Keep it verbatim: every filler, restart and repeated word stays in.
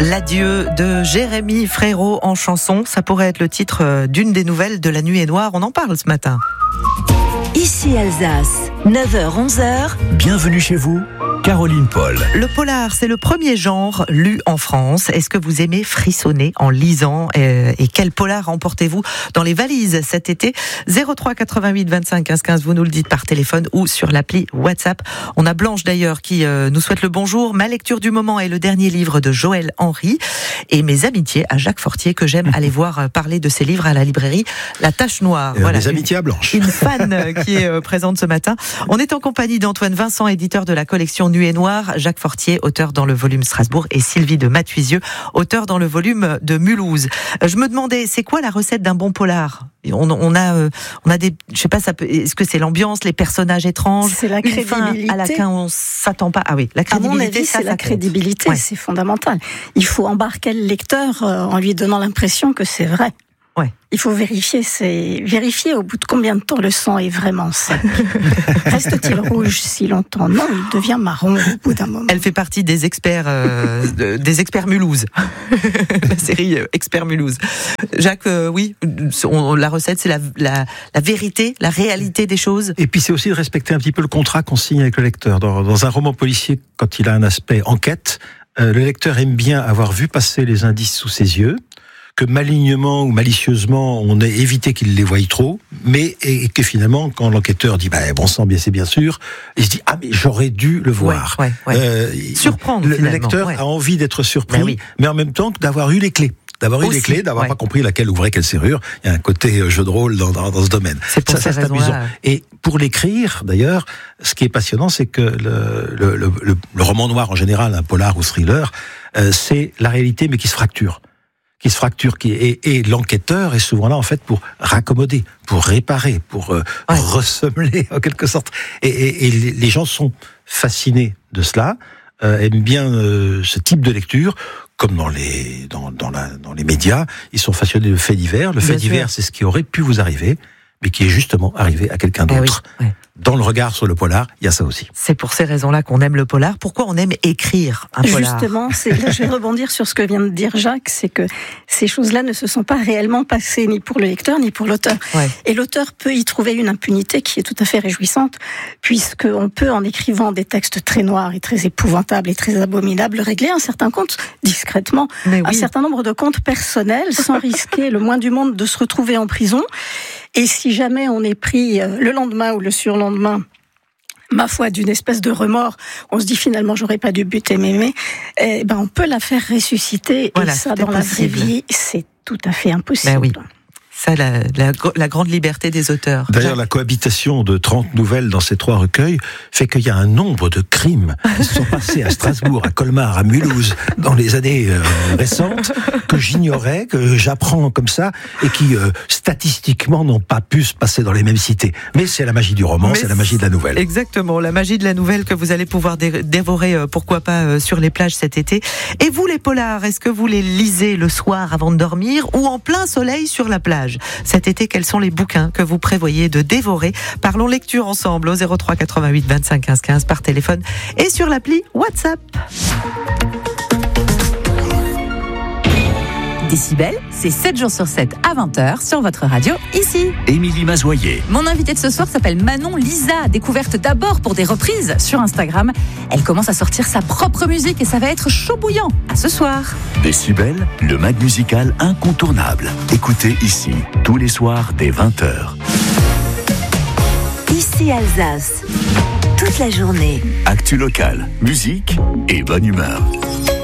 L'adieu de Jérémy Frérot en chanson, ça pourrait être le titre d'une des nouvelles de La Nuit est Noire. On en parle ce matin. Ici Alsace, neuf heures onze heures. Bienvenue chez vous, Caroline Paul. Le polar, c'est le premier genre lu en France. Est-ce que vous aimez frissonner en lisant ? Et quel polar emportez-vous dans les valises cet été ? zéro trois quatre-vingt-huit vingt-cinq quinze quinze, vous nous le dites par téléphone ou sur l'appli WhatsApp. On a Blanche d'ailleurs qui nous souhaite le bonjour. Ma lecture du moment est le dernier livre de Joël Henry et mes amitiés à Jacques Fortier, que j'aime aller voir parler de ses livres à la librairie La Tache Noire. Et voilà, mes amitiés à Blanche. Une fan qui est présente ce matin. On est en compagnie d'Antoine Vincent, éditeur de la collection Nuit et Noire, Jacques Fortier, auteur dans le volume Strasbourg, et Sylvie de Mathuisieux, auteur dans le volume de Mulhouse. Je me demandais, c'est quoi la recette d'un bon polar ? On, on a, euh, on a des, je sais pas, ça peut, est-ce que c'est l'ambiance, les personnages étranges, c'est la crédibilité une fin à laquelle on s'attend pas. Ah oui, la crédibilité. À mon avis, ça, c'est ça la crédibilité, ouais. C'est fondamental. Il faut embarquer le lecteur euh, en lui donnant l'impression que c'est vrai. Ouais. Il faut vérifier, c'est vérifier au bout de combien de temps le sang est vraiment sec. Reste-t-il rouge si longtemps ? Non, il devient marron au bout d'un moment. Elle fait partie des experts, euh, de, des experts Mulhouse, la série euh, Experts Mulhouse. Jacques, euh, oui, on, la recette, c'est la, la, la vérité, la réalité des choses. Et puis c'est aussi de respecter un petit peu le contrat qu'on signe avec le lecteur. Dans, dans un roman policier, quand il a un aspect enquête, euh, le lecteur aime bien avoir vu passer les indices sous ses yeux, que malignement ou malicieusement, on ait évité qu'il les voie trop, mais et que finalement, quand l'enquêteur dit bah, « bon sang, bien c'est bien sûr », il se dit « ah mais j'aurais dû le voir ouais, ». Ouais, ouais. Euh, Surprendre le, le lecteur ouais. a envie d'être surpris, mais, oui. mais en même temps d'avoir eu les clés. D'avoir eu Aussi, les clés, d'avoir ouais. pas compris laquelle ouvrait quelle serrure. Il y a un côté jeu de rôle dans, dans, dans ce domaine. C'est pour ça, ça c'est amusant. Et pour l'écrire, d'ailleurs, ce qui est passionnant, c'est que le, le, le, le, le roman noir en général, un polar ou thriller, euh, c'est la réalité mais qui se fracture. qui se fracture, qui et, et l'enquêteur est souvent là en fait pour raccommoder, pour réparer, pour euh, ouais. ressemeler en quelque sorte. Et, et, et les gens sont fascinés de cela, euh, aiment bien euh, ce type de lecture, comme dans les dans dans, la, dans les médias, ils sont passionnés de faits divers. Le fait divers, c'est ce qui aurait pu vous arriver, mais qui est justement arrivé à quelqu'un d'autre. Eh oui, ouais. Dans le regard sur le polar, il y a ça aussi. C'est pour ces raisons-là qu'on aime le polar. Pourquoi on aime écrire un polar ? Justement, c'est, là, je vais rebondir sur ce que vient de dire Jacques, c'est que ces choses-là ne se sont pas réellement passées ni pour le lecteur ni pour l'auteur. Ouais. Et l'auteur peut y trouver une impunité qui est tout à fait réjouissante, puisqu'on peut, en écrivant des textes très noirs et très épouvantables et très abominables, régler un certain compte discrètement, oui. un certain nombre de comptes personnels, sans risquer le moins du monde de se retrouver en prison. Et si jamais on est pris le lendemain ou le surlendemain, ma foi, d'une espèce de remords, on se dit finalement j'aurais pas dû buter Mémé, eh ben on peut la faire ressusciter. Voilà, et ça, dans possible. La vraie vie, c'est tout à fait impossible. Ben oui. Ça, la, la, la grande liberté des auteurs. D'ailleurs, la cohabitation de trente nouvelles dans ces trois recueils fait qu'il y a un nombre de crimes qui se sont passés à Strasbourg, à Colmar, à Mulhouse, dans les années euh, récentes, que j'ignorais, que j'apprends comme ça, et qui, euh, statistiquement, n'ont pas pu se passer dans les mêmes cités. Mais c'est la magie du roman, Mais c'est la magie de la nouvelle. Exactement, la magie de la nouvelle que vous allez pouvoir dé- dévorer, euh, pourquoi pas, euh, sur les plages cet été. Et vous, les polars, est-ce que vous les lisez le soir avant de dormir ou en plein soleil sur la plage ? Cet été, quels sont les bouquins que vous prévoyez de dévorer ? Parlons lecture ensemble au zéro trois quatre-vingt-huit vingt-cinq quinze quinze par téléphone et sur l'appli WhatsApp. Décibel, c'est sept jours sur sept à vingt heures sur votre radio, ici. Émilie Mazoyer. Mon invitée de ce soir s'appelle Manon Lisa, découverte d'abord pour des reprises sur Instagram. Elle commence à sortir sa propre musique et ça va être chaud bouillant. À ce soir. Décibel, le mag musical incontournable. Écoutez ici, tous les soirs dès vingt heures. Ici Alsace, toute la journée. Actu local, musique et bonne humeur.